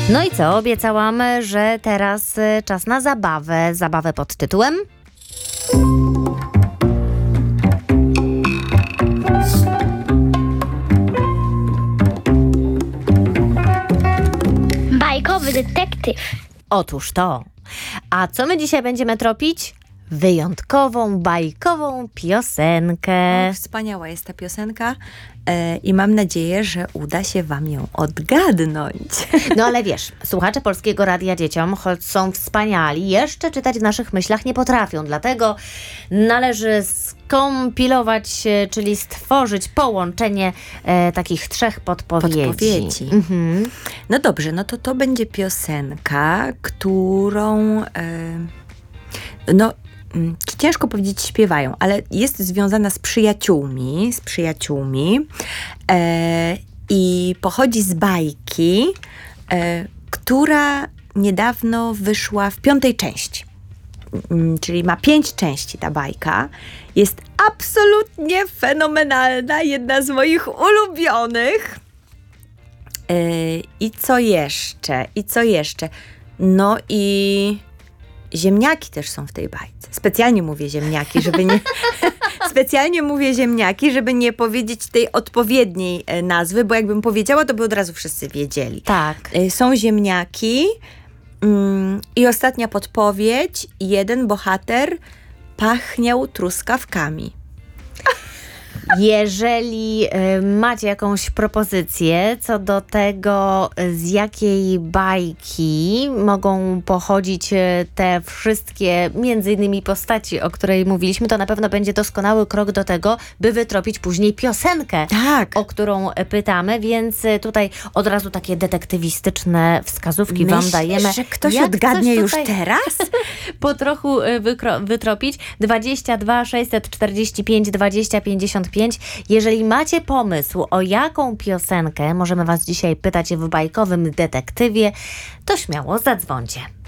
No i co? Obiecałam, że teraz czas na zabawę. Zabawę pod tytułem... Bajkowy detektyw. Otóż to. A co my dzisiaj będziemy tropić? Wyjątkową, bajkową piosenkę. Wspaniała jest ta piosenka i mam nadzieję, że uda się wam ją odgadnąć. No ale wiesz, słuchacze Polskiego Radia dzieciom, choć są wspaniali, jeszcze czytać w naszych myślach nie potrafią. Dlatego należy skompilować, czyli stworzyć połączenie takich 3 podpowiedzi. Mhm. No dobrze, no to będzie piosenka, którą... ciężko powiedzieć śpiewają, ale jest związana z przyjaciółmi i pochodzi z bajki, która niedawno wyszła w 5. części. Czyli ma 5 części ta bajka. Jest absolutnie fenomenalna, jedna z moich ulubionych. I co jeszcze? No i ziemniaki też są w tej bajce. Specjalnie mówię ziemniaki, żeby nie powiedzieć tej odpowiedniej nazwy, bo jakbym powiedziała, to by od razu wszyscy wiedzieli. Tak. Są ziemniaki i ostatnia podpowiedź. Jeden bohater pachniał truskawkami. Jeżeli macie jakąś propozycję co do tego, z jakiej bajki mogą pochodzić te wszystkie, między innymi postaci, o której mówiliśmy, to na pewno będzie doskonały krok do tego, by wytropić później piosenkę, Tak. o którą pytamy, więc tutaj od razu takie detektywistyczne wskazówki wam dajemy. Że ktoś Jak odgadnie coś już tutaj teraz? po trochu wytropić. 22 645 20 55. Jeżeli macie pomysł, o jaką piosenkę możemy was dzisiaj pytać w bajkowym detektywie, to śmiało zadzwońcie.